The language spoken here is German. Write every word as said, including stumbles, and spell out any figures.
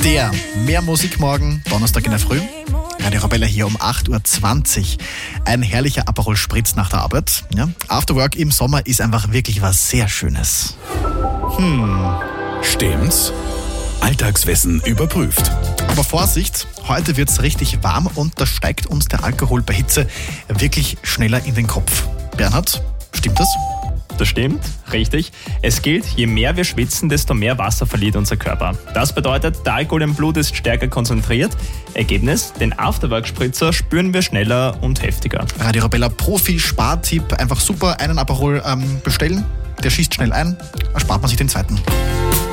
Der mehr Musik morgen, Donnerstag in der Früh. Radio Arabella hier um acht Uhr zwanzig. Ein herrlicher Aperol Spritz nach der Arbeit. Ja? After Work im Sommer ist einfach wirklich was sehr Schönes. Hm, stimmt's? Alltagswissen überprüft. Aber Vorsicht, heute wird's richtig warm und da steigt uns der Alkohol bei Hitze wirklich schneller in den Kopf. Bernhard, stimmt das? Das stimmt, richtig. Es gilt, je mehr wir schwitzen, desto mehr Wasser verliert unser Körper. Das bedeutet, der Alkohol im Blut ist stärker konzentriert. Ergebnis, den Afterwork-Spritzer spüren wir schneller und heftiger. Radio Arabella Profi-Spartipp, einfach super, einen Aperol ähm, bestellen, der schießt schnell ein, erspart man sich den zweiten.